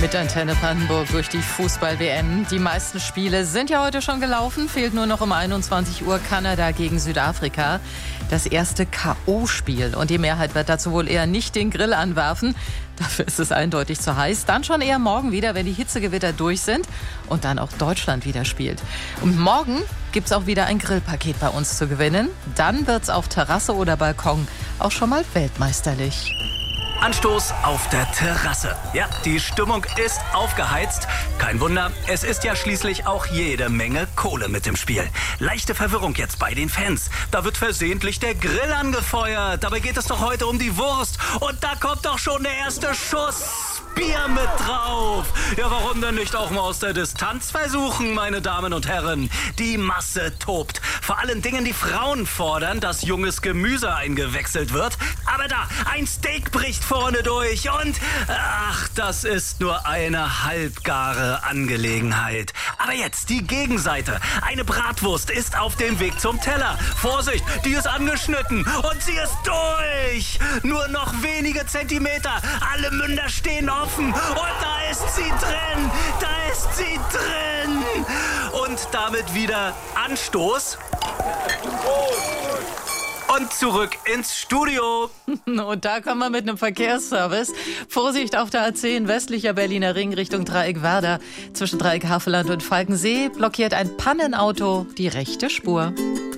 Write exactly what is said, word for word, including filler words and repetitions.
Mit Antenne Brandenburg durch die Fußball-W M. Die meisten Spiele sind ja heute schon gelaufen. Fehlt nur noch um einundzwanzig Uhr Kanada gegen Südafrika. Das erste K O-Spiel. Und die Mehrheit wird dazu wohl eher nicht den Grill anwerfen. Dafür ist es eindeutig zu heiß. Dann schon eher morgen wieder, wenn die Hitzegewitter durch sind und dann auch Deutschland wieder spielt. Und morgen gibt es auch wieder ein Grillpaket bei uns zu gewinnen. Dann wird es auf Terrasse oder Balkon auch schon mal weltmeisterlich. Anstoß auf der Terrasse. Ja, die Stimmung ist aufgeheizt. Kein Wunder, es ist ja schließlich auch jede Menge Kohle mit im Spiel. Leichte Verwirrung jetzt bei den Fans. Da wird versehentlich der Grill angefeuert. Dabei geht es doch heute um die Wurst. Und da kommt doch schon der erste Schuss. Bier mit drauf. Ja, warum denn nicht auch mal aus der Distanz versuchen, meine Damen und Herren? Die Masse tobt. Vor allen Dingen die Frauen fordern, dass junges Gemüse eingewechselt wird. Aber da, ein Steak bricht vorne durch und ach, das ist nur eine halbgare Angelegenheit. Aber jetzt die Gegenseite. Eine Bratwurst ist auf dem Weg zum Teller. Vorsicht, die ist angeschnitten und sie ist durch. Nur noch wenige Zentimeter. Alle Münder stehen offen. Und da ist sie drin, da ist sie drin. Und damit wieder Anstoß. Und zurück ins Studio. Und da kommen wir mit einem Verkehrsservice. Vorsicht auf der A zehn, westlicher Berliner Ring Richtung Dreieck-Werder. Zwischen Dreieck-Havelland und Falkensee blockiert ein Pannenauto die rechte Spur.